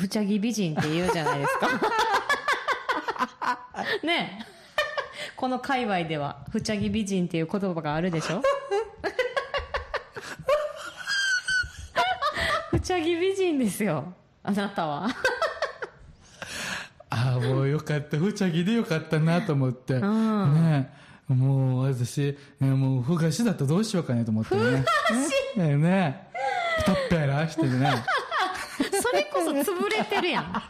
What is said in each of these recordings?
ふちゃぎ美人って言うじゃないですか。ねえ。この界隈では、ふちゃぎ美人っていう言葉があるでしょ。ふちゃぎ美人ですよ。あなたは。 ああ、もうよかった。ふちゃぎでよかったなと思って。ねえ。もう私、もうふがしだとどうしようかねと思ってね。 ふがしねえ。たっぺらしてね。 それこそ潰れてるやん。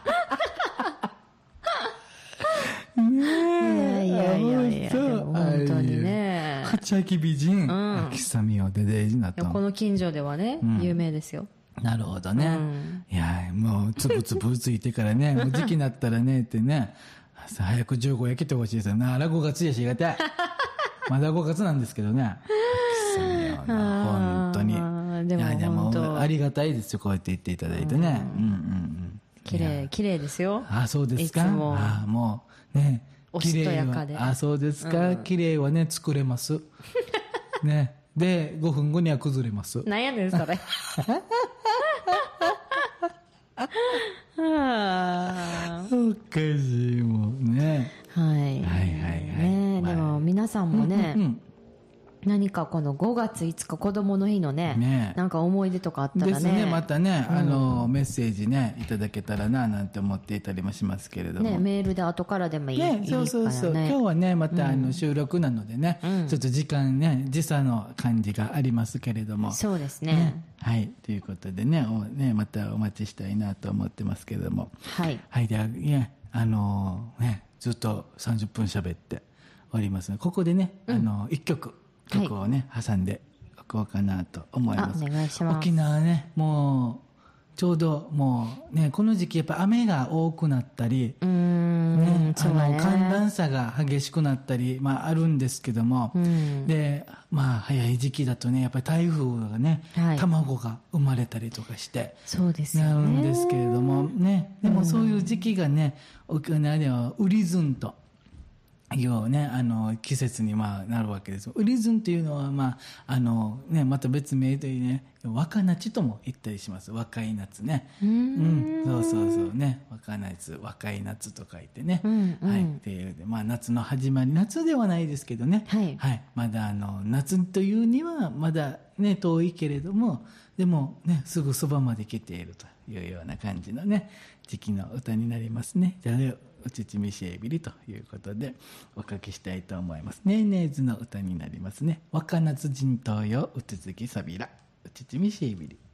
ねえ。 いやいやいや、でも本当にね。 ふちゃぎ美人、秋雨よで大事なと。 この近所ではね、有名ですよ。 なるほどね。いや、もうつぶつぶついてからね、もう時期になったらね、ってね、早く15焼けてほしいですよ。なら5月やしがたい。まだ5月なんですけどね。秋雨よな、本当に。 でもいや、でもありがたいですよ、こうやって言っていただいてね。 綺麗ですよ。 あ、そうですか。 いつもあ、もう、ね。 おしとやかで。 あ、そうですか。綺麗はね、作れます。ね。で、5分後には崩れます。 なんやねん、それ。 おかしいもんね。 はい。ね、でも皆さんもね、何かこの5月5日子供の日のね、なんか思い出とかあったらね。 ですね、またね、メッセージね、いただけたらな、なんて思っていたりもしますけれども。 ね、メールで後からでもいい。 ね、そうそうそう。今日はね、また収録なのでね、ちょっと時間ね、時差の感じがありますけれども。 そうですね。 はい、ということでね、またお待ちしたいなと思ってますけれども。 はい。 はい、では、ね、ずっと30分喋っておりますので、ここでね、1曲をね、挟んでおこうかなと思います。 お願いします。 沖縄ね、もう、ちょうどもうね、この時期やっぱ雨が多くなったり、ね、寒暖差が激しくなったり、まああるんですけども、で、まあ早い時期だとね、やっぱり台風がね、卵が生まれたりとかして、 そうですよね。 なるんですけれどもね、でもそういう時期がね、沖縄ではウリズンと、いうね、季節にまあなるわけです。ウリズンというのは、まあ、ね、また別名というね、若夏とも言ったりします。若い夏ね。そうそうそうね。若夏、若い夏と書いてね。はい。っていうで、まあ夏の始まり、夏ではないですけどね。はい。はい。まだ夏というには、まだね、遠いけれども、でもね、すぐそばまで来ているというような感じのね、時期の歌になりますね。じゃあ、おちちみしえびりということでお書きしたいと思います。ねえねえずの歌になりますね。若夏陣頭ようつづきさびら、おちちみしえびり。